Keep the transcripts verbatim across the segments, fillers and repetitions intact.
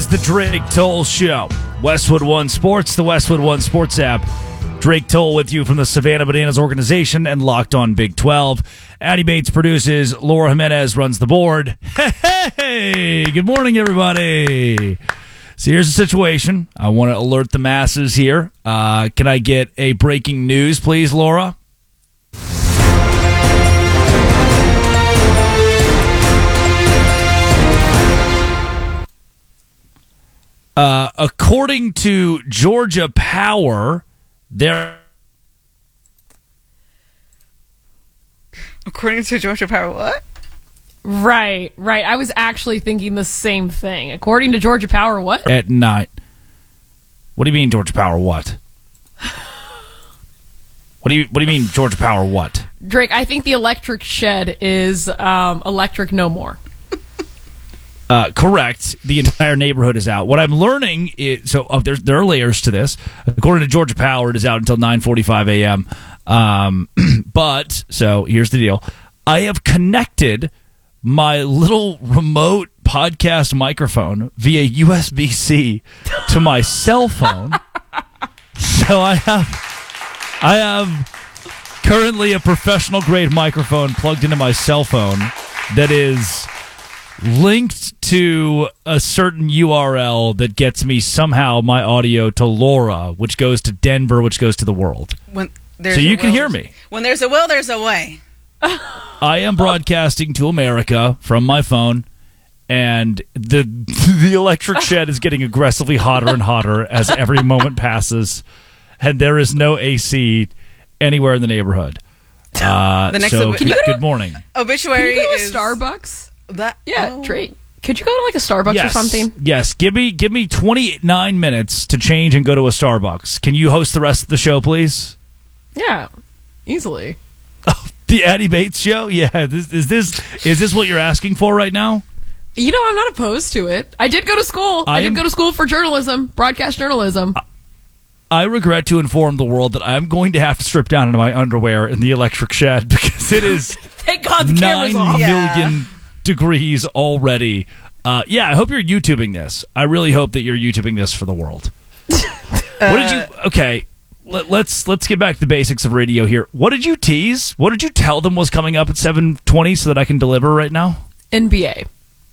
the Drake Toll Show. Westwood One Sports, the Westwood One Sports app. Drake Toll with you from the Savannah Bananas organization and Locked On Big twelve. Addie Bates produces. Laura Jimenez runs the board. Hey, hey, good morning, everybody. So here's the situation. I want to alert the masses here. Uh, can I get a breaking news, please, Laura? Uh, according to Georgia Power, there. According to Georgia Power, what? Right, right. I was actually thinking the same thing. According to Georgia Power, what? At night. What do you mean, Georgia Power, what? What do you What do you mean, Georgia Power, what? Drake, I think the electric shed is um, electric no more. Uh, correct. The entire neighborhood is out. What I'm learning is, so oh, there's, there are layers to this. According to Georgia Power, it is out until nine forty-five a.m. Um, but, so here's the deal. I have connected my little remote podcast microphone via U S B C to my cell phone. So I have, I have currently a professional grade microphone plugged into my cell phone that is linked to a certain U R L that gets me somehow my audio to Laura, which goes to Denver, which goes to the world. When there's so you a can will, hear me. When there's a will, there's a way. I am broadcasting to America from my phone, and the the electric shed is getting aggressively hotter and hotter as every moment passes, and there is no A C anywhere in the neighborhood. Uh, the next so, ob- Can you good go to- morning. Obituary Can you go to is Starbucks? That, Yeah, oh. Drake. Could you go to like a Starbucks Yes, or something? yes. Give me give me twenty-nine minutes to change and go to a Starbucks. Can you host the rest of the show, please? Yeah, easily. Oh, the Addie Bates Show? Yeah. This, is this is this what you're asking for right now? You know, I'm not opposed to it. I did go to school. I, I did am- go to school for journalism, broadcast journalism. I regret to inform the world that I'm going to have to strip down into my underwear in the electric shed because it is Thank God the nine camera's off. million Yeah. degrees already. Uh, yeah, I hope you're YouTubing this. I really hope that you're YouTubing this for the world. What did you? Okay, let, let's let's get back to the basics of radio here. What did you tease? What did you tell them was coming up at seven twenty so that I can deliver right now? N B A.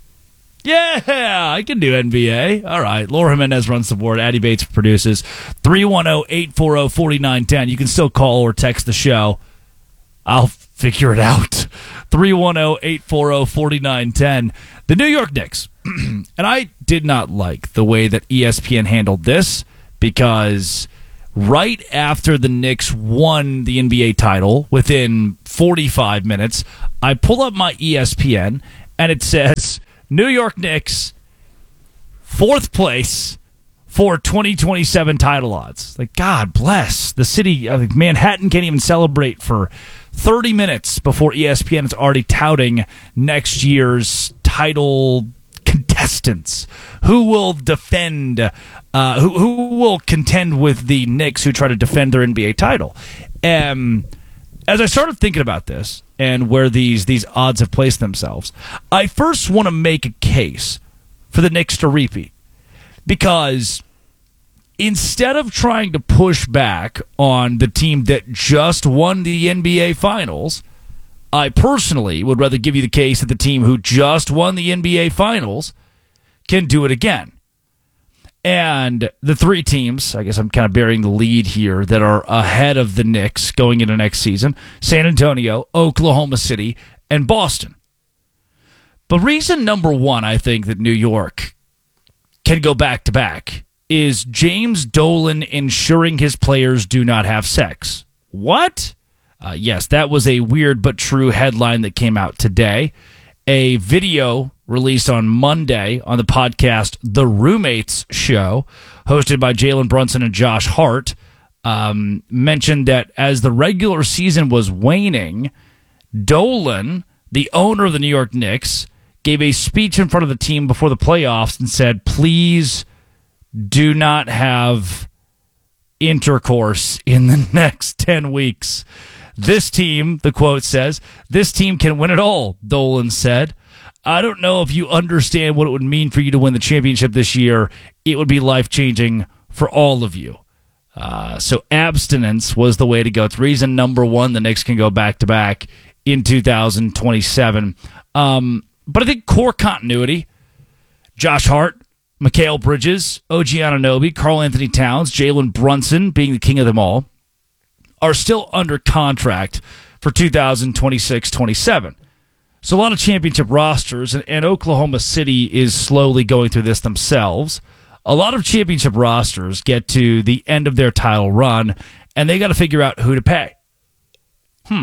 Yeah, I can do N B A. All right. Laura Jimenez runs the board. Addie Bates produces. three one zero, eight four zero, four nine one zero. You can still call or text the show. I'll figure it out. three one zero, eight four zero, four nine one zero. The New York Knicks. And I did not like the way that E S P N handled this because right after the Knicks won the N B A title, within forty-five minutes, I pull up my E S P N and it says New York Knicks, fourth place for twenty twenty-seven title odds. Like, God bless the city. I think Manhattan can't even celebrate for thirty minutes before E S P N is already touting next year's title contestants. Who will defend, uh, who, who will contend with the Knicks who try to defend their N B A title? Um, as I started thinking about this and where these, these odds have placed themselves, I first want to make a case for the Knicks to repeat. Because instead of trying to push back on the team that just won the N B A Finals, I personally would rather give you the case that the team who just won the N B A Finals can do it again. And the three teams, I guess I'm kind of bearing the lead here, that are ahead of the Knicks going into next season: San Antonio, Oklahoma City, and Boston. But reason number one, I think, that New York can go back-to-back is James Dolan ensuring his players do not have sex. What? Uh, yes, that was a weird but true headline that came out today. A video released on Monday on the podcast The Roommates Show, hosted by Jalen Brunson and Josh Hart, um, mentioned that as the regular season was waning, Dolan, the owner of the New York Knicks, gave a speech in front of the team before the playoffs and said, please do not have intercourse in the next ten weeks. This team, the quote says, this team can win it all, Dolan said. I don't know if you understand what it would mean for you to win the championship this year. It would be life-changing for all of you. Uh, so abstinence was the way to go. It's reason number one the Knicks can go back-to-back in two thousand twenty-seven. Um, but I think core continuity, Josh Hart, Mikal Bridges, O G Anunoby, Karl Anthony Towns, Jalen Brunson being the king of them all, are still under contract for two thousand twenty-six twenty-seven. So a lot of championship rosters, and, and Oklahoma City is slowly going through this themselves. A lot of championship rosters get to the end of their title run, and they got to figure out who to pay. Hmm.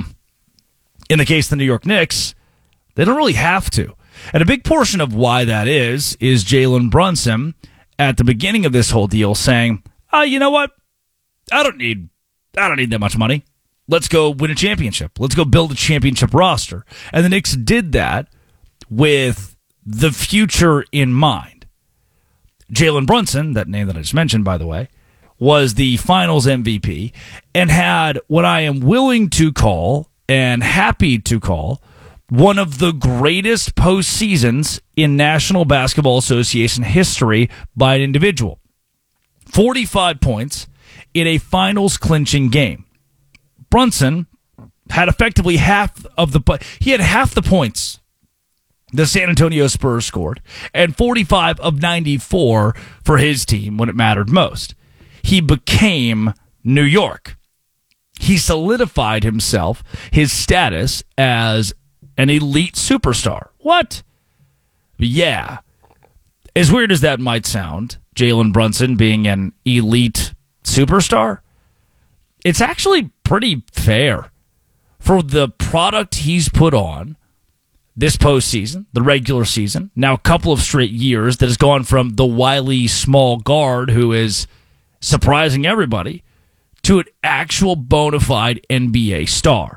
In the case of the New York Knicks, they don't really have to. And a big portion of why that is, is Jalen Brunson at the beginning of this whole deal saying, oh, you know what? I don't need, I don't need that much money. Let's go win a championship. Let's go build a championship roster. And the Knicks did that with the future in mind. Jalen Brunson, that name that I just mentioned, by the way, was the finals M V P and had what I am willing to call and happy to call one of the greatest postseasons in National Basketball Association history by an individual. forty-five points in a finals clinching game. Brunson had effectively half of the he had half the points the San Antonio Spurs scored and forty-five of ninety-four for his team when it mattered most. He became New York. He solidified himself, his status as an elite superstar. What? Yeah. As weird as that might sound, Jalen Brunson being an elite superstar, it's actually pretty fair for the product he's put on this postseason, the regular season, now a couple of straight years that has gone from the wily small guard who is surprising everybody to an actual bona fide N B A star.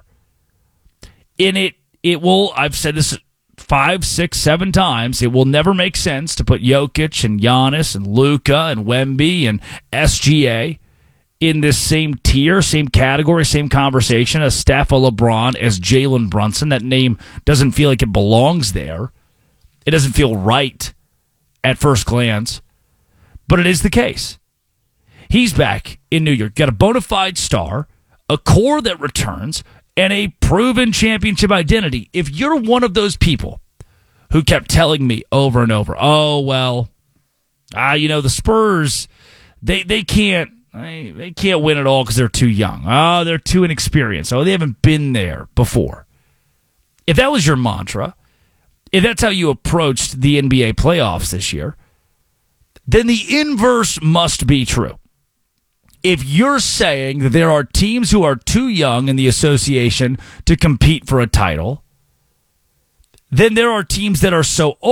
In it, it will, I've said this five, six, seven times, it will never make sense to put Jokic and Giannis and Luka and Wemby and S G A in this same tier, same category, same conversation as Steph or LeBron, as Jalen Brunson. That name doesn't feel like it belongs there. It doesn't feel right at first glance, but it is the case. He's back in New York. Got a bona fide star, a core that returns, and a proven championship identity. If you're one of those people who kept telling me over and over, oh, well, ah, you know, the Spurs, they they can't, They, they can't win it all because they're too young. Oh, they're too inexperienced. Oh, they haven't been there before. If that was your mantra, if that's how you approached the N B A playoffs this year, then the inverse must be true. If you're saying that there are teams who are too young in the association to compete for a title, then there are teams that are so old